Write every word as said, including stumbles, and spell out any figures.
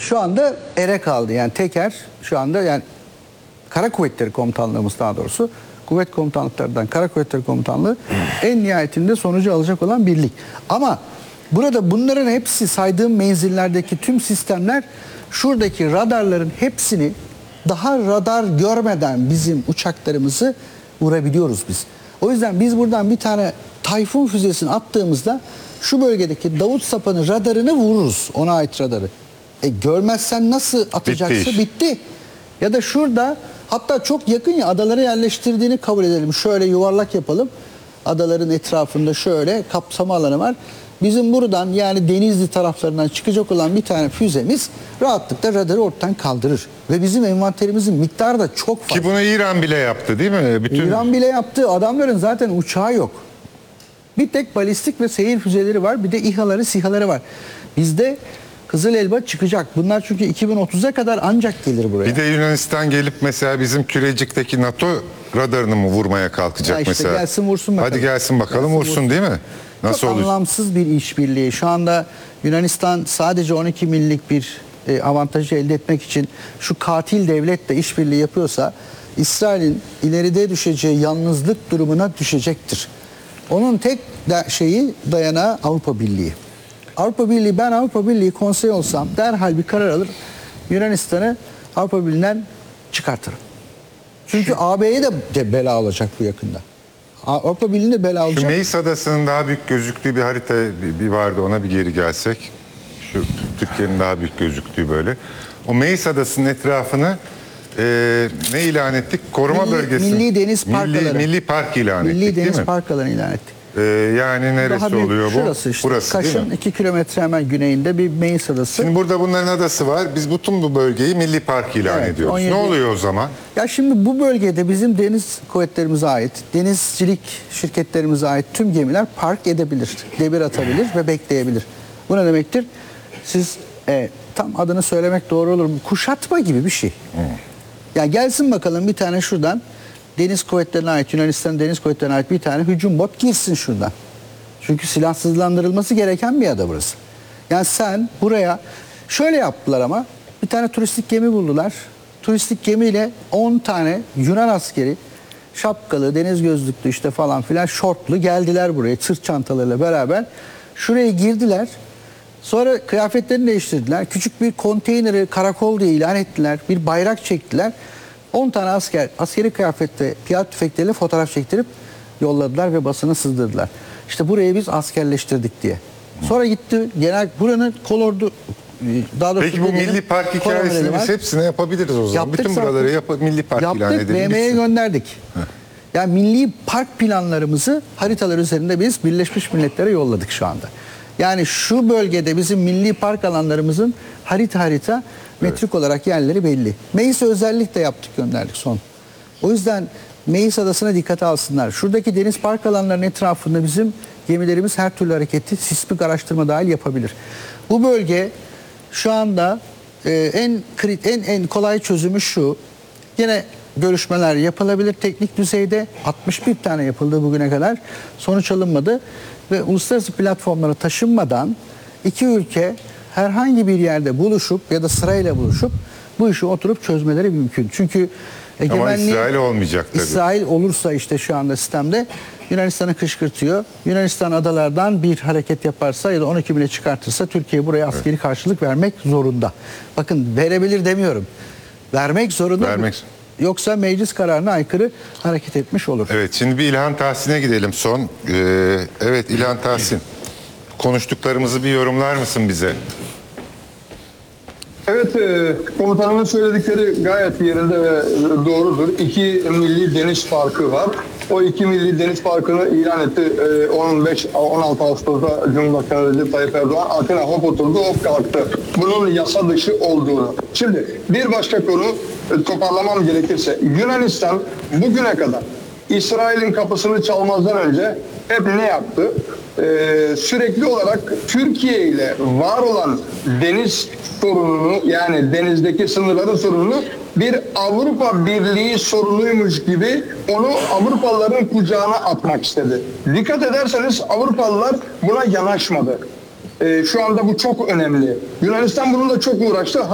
şu anda ere kaldı. Yani teker şu anda, yani Kara Kuvvetleri Komutanlığımız daha doğrusu, kuvvet komutanlıklarından Kara Kuvvetleri Komutanlığı en nihayetinde sonucu alacak olan birlik. Ama burada bunların hepsi, saydığım menzillerdeki tüm sistemler, şuradaki radarların hepsini daha radar görmeden bizim uçaklarımızı vurabiliyoruz biz. O yüzden biz buradan bir tane Tayfun füzesini attığımızda şu bölgedeki Davut Sapan'ın radarını vururuz. Ona ait radarı. E görmezsen nasıl atacaksın? Bitti, Bitti. Ya da şurada, hatta çok yakın ya, adalara yerleştirdiğini kabul edelim. Şöyle yuvarlak yapalım. Adaların etrafında şöyle kapsama alanı var. Bizim buradan, yani Denizli taraflarından çıkacak olan bir tane füzemiz rahatlıkla radarı ortadan kaldırır. Ve bizim envanterimizin miktarı da çok fazla. Ki bunu İran bile yaptı değil mi? Bütün... İran bile yaptı. Adamların zaten uçağı yok. Bir tek balistik ve seyir füzeleri var. Bir de İHA'ları, SİHA'ları var. Bizde Kızıl Elba çıkacak. Bunlar çünkü iki bin otuza kadar ancak gelir buraya. Bir de Yunanistan gelip mesela bizim Kürecik'teki NATO radarını mı vurmaya kalkacak ya işte mesela? Gelsin vursun bakalım. Hadi gelsin bakalım, gelsin vursun, vursun değil mi? Nasıl Çok olur? anlamsız bir işbirliği. Şu anda Yunanistan sadece on iki millik bir e, avantajı elde etmek için şu katil devletle işbirliği yapıyorsa, İsrail'in ileride düşeceği yalnızlık durumuna düşecektir. Onun tek de şeyi, dayanağı Avrupa Birliği. Avrupa Birliği, ben Avrupa Birliği konseyi olsam derhal bir karar alır, Yunanistan'ı Avrupa Birliği'nden çıkartırım. Çünkü Şu, A B'ye de, de bela olacak bu yakında. Avrupa Birliği'nde bela olacak. Şu Meis Adası'nın daha büyük gözüktüğü bir harita bir, bir vardı, ona bir geri gelsek. Şu Türkiye'nin daha büyük gözüktüğü böyle. O Meis Adası'nın etrafını e, ne ilan ettik? Koruma milli, bölgesi. Milli Deniz Park milli, Alanı. milli Park ilan milli ettik, Deniz değil mi? Park Alanı ilan ettik. Ee, yani neresi Daha büyük, oluyor bu? Şurası işte. Burası, Kaş'ın iki kilometre hemen güneyinde bir Meis Adası. Şimdi burada bunların adası var. Biz bütün bu bölgeyi milli park ilan Evet, ediyoruz. on yedi Ne oluyor o zaman? Ya şimdi bu bölgede bizim deniz kuvvetlerimize ait, denizcilik şirketlerimize ait tüm gemiler park edebilir, demir atabilir ve bekleyebilir. Bu ne demektir? Siz e, tam adını söylemek doğru olur mu? Kuşatma gibi bir şey. Hmm. Ya gelsin bakalım bir tane şuradan deniz kuvvetlerine ait, Yunanistan deniz kuvvetlerine ait bir tane hücum bot girsin şuradan. Çünkü silahsızlandırılması gereken bir ada burası. Yani sen buraya şöyle yaptılar ama, bir tane turistik gemi buldular. Turistik gemiyle on tane Yunan askeri, şapkalı, deniz gözlüklü işte falan filan, şortlu geldiler buraya sırt çantalarıyla beraber. Şuraya girdiler. Sonra kıyafetlerini değiştirdiler. Küçük bir konteyneri karakol diye ilan ettiler. Bir bayrak çektiler. on tane asker askeri kıyafette piyade tüfekleriyle fotoğraf çektirip yolladılar ve basına sızdırdılar. İşte burayı biz askerleştirdik diye. Sonra gitti genel buranın kolordu, daha doğrusu peki bu milli park hikayesini biz hepsine yapabiliriz o zaman. Yaptık bütün zaten. buraları yap milli park Yaptık, ilan edelim. B M Y'ye gönderdik. Heh. Yani milli park planlarımızı haritalar üzerinde biz Birleşmiş Milletler'e yolladık şu anda. Yani şu bölgede bizim milli park alanlarımızın harita harita metrik evet. olarak yerleri belli. Meis'e özellikle yaptık, gönderdik son. O yüzden Meis Adası'na dikkate alsınlar. Şuradaki deniz park alanlarının etrafında bizim gemilerimiz her türlü hareketi sismik araştırma dahil yapabilir. Bu bölge şu anda e, en, en en kolay çözümü şu. Yine görüşmeler yapılabilir teknik düzeyde. altmış bir tane yapıldı bugüne kadar. Sonuç alınmadı ve uluslararası platformlara taşınmadan iki ülke herhangi bir yerde buluşup ya da sırayla buluşup bu işi oturup çözmeleri mümkün. Çünkü ama İsrail olmayacak tabii. İsrail olursa işte şu anda sistemde Yunanistan'ı kışkırtıyor. Yunanistan adalardan bir hareket yaparsa ya da on iki bine çıkartırsa Türkiye buraya askeri evet. karşılık vermek zorunda. Bakın verebilir demiyorum. Vermek zorunda. Vermek. Yoksa meclis kararına aykırı hareket etmiş olur. Evet, şimdi bir İlhan Tahsin'e gidelim son. Ee, evet İlhan Tahsin. Konuştuklarımızı bir yorumlar mısın bize? Evet, e, komutanımın söyledikleri gayet yerinde ve doğrudur. İki milli deniz parkı var. O iki milli deniz parkını ilan etti. E, on beş on altı Ağustos'ta Cumhurbaşkanı Recep Tayyip Erdoğan altına hop oturdu, hop kalktı. Bunun yasa dışı olduğunu. Şimdi bir başka konu, e, toparlamam gerekirse, Yunanistan bugüne kadar İsrail'in kapısını çalmazdan önce hep ne yaptı? Ee, sürekli olarak Türkiye ile var olan deniz sorununu, yani denizdeki sınırların sorununu bir Avrupa Birliği sorunuymuş gibi onu Avrupalıların kucağına atmak istedi. Dikkat ederseniz Avrupalılar buna yanaşmadı. Ee, şu anda bu çok önemli. Yunanistan bununla çok uğraştı.